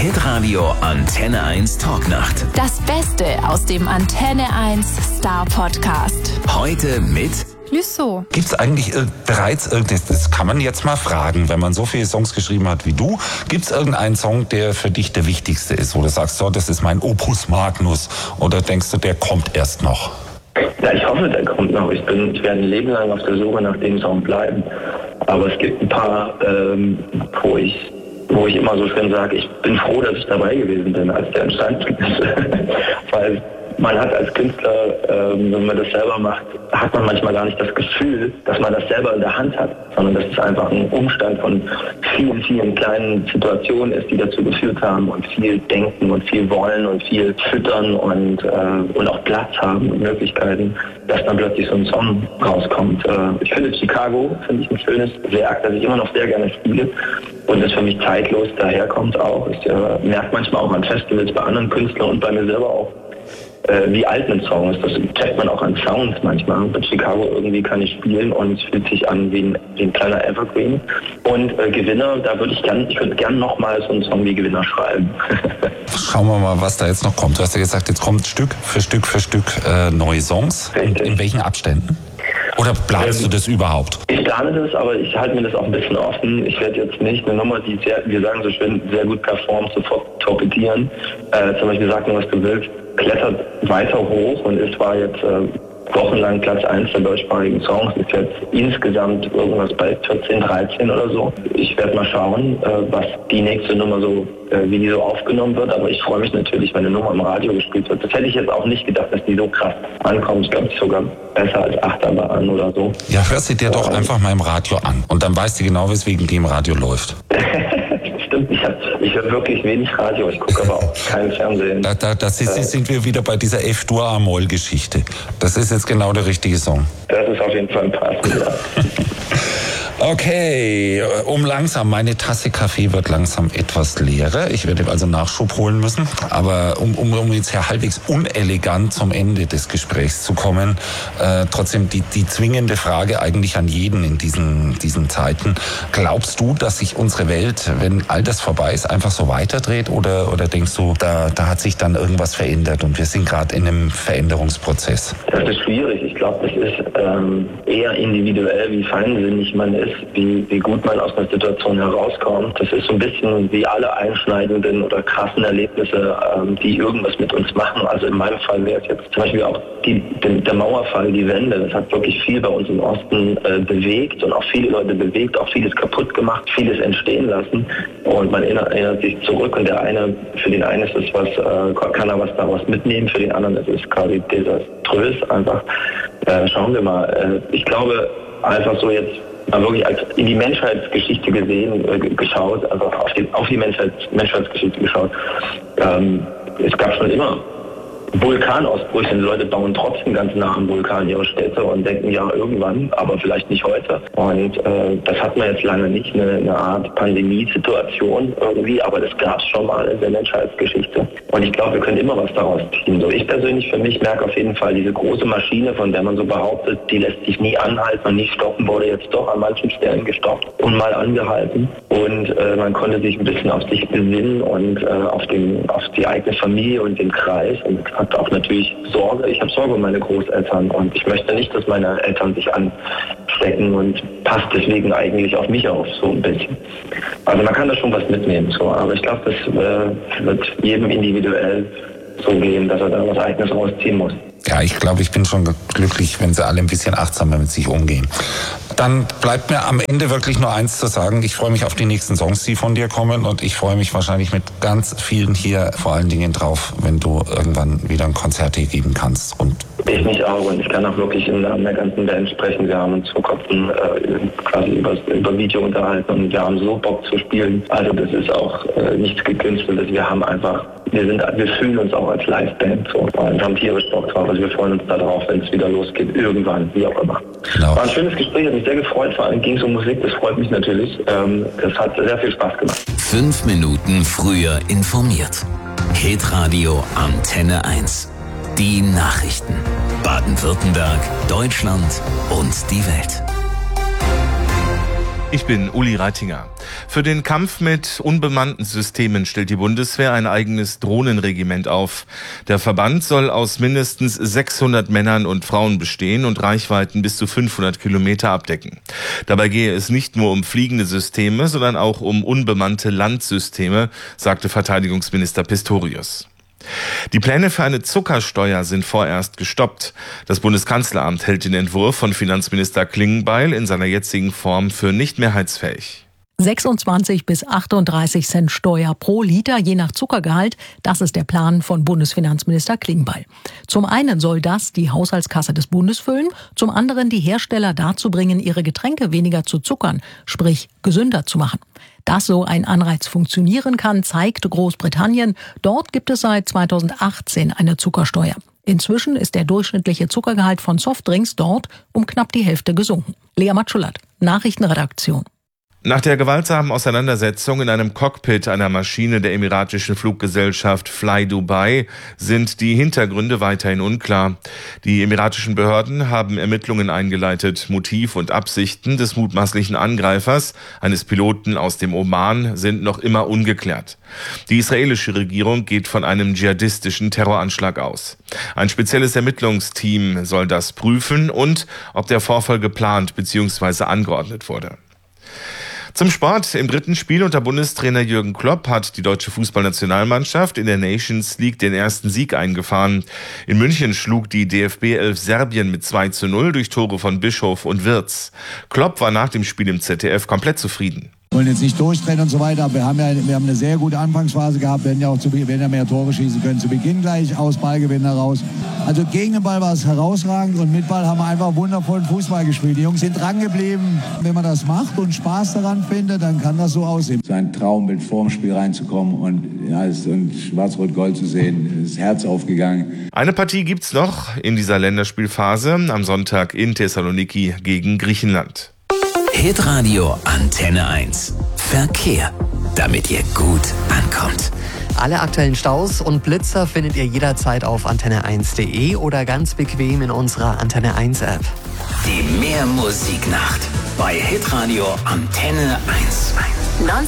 Hitradio Antenne 1 Talknacht. Das Beste aus dem Antenne 1 Star Podcast. Heute mit Lüssow. Gibt es eigentlich bereits irgendetwas, das kann man jetzt mal fragen, wenn man so viele Songs geschrieben hat wie du, gibt es irgendeinen Song, der für dich der wichtigste ist, wo du sagst, so, das ist mein Opus Magnus, oder denkst du, der kommt erst noch? Ja, ich hoffe, der kommt noch. Ich werde ein Leben lang auf der Suche nach dem Song bleiben. Aber es gibt ein paar, wo ich immer so schön sage, ich bin froh, dass ich dabei gewesen bin, als der entstanden ist. Weil man hat als Künstler, wenn man das selber macht, hat man manchmal gar nicht das Gefühl, dass man das selber in der Hand hat, sondern dass es einfach ein Umstand von vielen, vielen kleinen Situationen ist, die dazu geführt haben und viel denken und viel wollen und viel füttern und auch Platz haben und Möglichkeiten, dass dann plötzlich so ein Song rauskommt. Ich finde Chicago, ein schönes Werk, das ich immer noch sehr gerne spiele und das für mich zeitlos daherkommt auch. Ich merke manchmal auch an Festivals bei anderen Künstlern und bei mir selber auch, wie alt ein Song ist. Das checkt man auch an Sounds manchmal. Bei Chicago irgendwie kann ich spielen und es fühlt sich an wie ein kleiner Evergreen. Und Gewinner, ich würde gern nochmal so einen Song wie Gewinner schreiben. Schauen wir mal, was da jetzt noch kommt. Du hast ja gesagt, jetzt kommt Stück für Stück neue Songs. In welchen Abständen? Oder planst du das überhaupt? Ich plane das, aber ich halte mir das auch ein bisschen offen. Ich werde jetzt nicht eine Nummer, die wir sagen so schön, sehr gut performt, sofort torpedieren. Zum Beispiel Sag mir, was du willst, klettert weiter hoch und es war jetzt wochenlang Platz 1 der deutschsprachigen Songs, ist jetzt insgesamt irgendwas bei 14, 13 oder so. Ich werde mal schauen, was die nächste Nummer so, wie die so aufgenommen wird, aber ich freue mich natürlich, wenn eine Nummer im Radio gespielt wird. Das hätte ich jetzt auch nicht gedacht, dass die so krass ankommt. Ich glaube, sogar besser als Achterbahn oder so. Ja, hör sie dir doch einfach mal im Radio an und dann weißt du genau, weswegen die im Radio läuft. Stimmt, ich höre wirklich wenig Radio, ich gucke aber auch kein Fernsehen. Sind wir wieder bei dieser F-Dur-A-Moll-Geschichte. Das ist jetzt genau der richtige Song. Das ist auf jeden Fall ein Pass. Ja. Okay, meine Tasse Kaffee wird langsam etwas leerer. Ich werde also Nachschub holen müssen. Aber um jetzt hier halbwegs unelegant zum Ende des Gesprächs zu kommen, trotzdem die zwingende Frage eigentlich an jeden in diesen Zeiten. Glaubst du, dass sich unsere Welt, wenn all das vorbei ist, einfach so weiterdreht? Oder denkst du, da hat sich dann irgendwas verändert und wir sind gerade in einem Veränderungsprozess? Das ist schwierig. Ich glaube, das ist eher individuell, wie feinsinnig man ist, wie gut man aus einer Situation herauskommt. Das ist so ein bisschen wie alle einschneidenden oder krassen Erlebnisse, die irgendwas mit uns machen. Also in meinem Fall wäre es jetzt zum Beispiel auch der Mauerfall, die Wende. Das hat wirklich viel bei uns im Osten bewegt und auch viele Leute bewegt, auch vieles kaputt gemacht, vieles entstehen lassen. Und man erinnert sich zurück und für den einen ist es kann er was daraus mitnehmen, für den anderen ist es quasi desaströs. Einfach schauen wir mal. Ich glaube, einfach so jetzt mal wirklich als in die Menschheitsgeschichte geschaut, also auf die Menschheitsgeschichte geschaut. Es gab schon immer Vulkanausbrüche. Die Leute bauen trotzdem ganz nah am Vulkan ihre Städte und denken, ja, irgendwann, aber vielleicht nicht heute. Und das hat man jetzt lange nicht, eine Art Pandemiesituation irgendwie, aber das gab es schon mal in der Menschheitsgeschichte. Und ich glaube, wir können immer was daraus ziehen. So, ich persönlich für mich merke auf jeden Fall, diese große Maschine, von der man so behauptet, die lässt sich nie anhalten und nie stoppen, wurde jetzt doch an manchen Stellen gestoppt und mal angehalten. Und man konnte sich ein bisschen auf sich besinnen und auf die eigene Familie und den Kreis und hat auch natürlich Sorge. Ich habe Sorge um meine Großeltern und ich möchte nicht, dass meine Eltern sich anstecken und passt deswegen eigentlich auf mich auf, so ein bisschen. Also man kann da schon was mitnehmen, so. Aber ich glaube, das wird jedem individuell so gehen, dass er da was Eigenes rausziehen muss. Ja, ich glaube, ich bin schon glücklich, wenn sie alle ein bisschen achtsamer mit sich umgehen. Dann bleibt mir am Ende wirklich nur eins zu sagen. Ich freue mich auf die nächsten Songs, die von dir kommen. Und ich freue mich wahrscheinlich mit ganz vielen hier vor allen Dingen drauf, wenn du irgendwann wieder ein Konzert hier geben kannst. Und ich mich auch. Und ich kann auch wirklich im Namen der ganzen Band sprechen. Wir haben uns vor kurzem quasi über Video unterhalten und wir haben so Bock zu spielen. Also das ist auch nichts Gekünsteltes. Wir fühlen uns auch als Liveband so und haben tierisch Bock drauf. Also wir freuen uns darauf, wenn es wieder losgeht, irgendwann, wie auch immer. Genau. War ein schönes Gespräch, hat mich sehr gefreut, vor allem ging es um Musik, das freut mich natürlich. Das hat sehr viel Spaß gemacht. 5 Minuten früher informiert. Hitradio Antenne 1. Die Nachrichten. Baden-Württemberg, Deutschland und die Welt. Ich bin Uli Reitinger. Für den Kampf mit unbemannten Systemen stellt die Bundeswehr ein eigenes Drohnenregiment auf. Der Verband soll aus mindestens 600 Männern und Frauen bestehen und Reichweiten bis zu 500 Kilometer abdecken. Dabei gehe es nicht nur um fliegende Systeme, sondern auch um unbemannte Landsysteme, sagte Verteidigungsminister Pistorius. Die Pläne für eine Zuckersteuer sind vorerst gestoppt. Das Bundeskanzleramt hält den Entwurf von Finanzminister Klingbeil in seiner jetzigen Form für nicht mehrheitsfähig. 26 bis 38 Cent Steuer pro Liter, je nach Zuckergehalt. Das ist der Plan von Bundesfinanzminister Klingbeil. Zum einen soll das die Haushaltskasse des Bundes füllen, zum anderen die Hersteller dazu bringen, ihre Getränke weniger zu zuckern, sprich gesünder zu machen. Dass so ein Anreiz funktionieren kann, zeigt Großbritannien. Dort gibt es seit 2018 eine Zuckersteuer. Inzwischen ist der durchschnittliche Zuckergehalt von Softdrinks dort um knapp die Hälfte gesunken. Lea Matschulat, Nachrichtenredaktion. Nach der gewaltsamen Auseinandersetzung in einem Cockpit einer Maschine der emiratischen Fluggesellschaft Fly Dubai sind die Hintergründe weiterhin unklar. Die emiratischen Behörden haben Ermittlungen eingeleitet. Motiv und Absichten des mutmaßlichen Angreifers, eines Piloten aus dem Oman, sind noch immer ungeklärt. Die israelische Regierung geht von einem dschihadistischen Terroranschlag aus. Ein spezielles Ermittlungsteam soll das prüfen und ob der Vorfall geplant bzw. angeordnet wurde. Zum Sport. Im dritten Spiel unter Bundestrainer Jürgen Klopp hat die deutsche Fußballnationalmannschaft in der Nations League den ersten Sieg eingefahren. In München schlug die DFB 11 Serbien mit 2:0 durch Tore von Bischof und Wirtz. Klopp war nach dem Spiel im ZDF komplett zufrieden. Wir wollen jetzt nicht durchdrehen und so weiter, aber wir haben eine sehr gute Anfangsphase gehabt, werden ja mehr Tore schießen können, zu Beginn gleich aus Ballgewinn heraus. Also gegen den Ball war es herausragend und mit Ball haben wir einfach wundervollen Fußball gespielt. Die Jungs sind dran geblieben. Wenn man das macht und Spaß daran findet, dann kann das so aussehen. Es ist ein Traum, vor dem Spiel reinzukommen und Schwarz-Rot-Gold zu sehen, das Herz aufgegangen. Eine Partie gibt's noch in dieser Länderspielphase am Sonntag in Thessaloniki gegen Griechenland. Hitradio Antenne 1. Verkehr, damit ihr gut ankommt. Alle aktuellen Staus und Blitzer findet ihr jederzeit auf antenne1.de oder ganz bequem in unserer Antenne 1 App. Die Mehrmusiknacht bei Hitradio Antenne 1.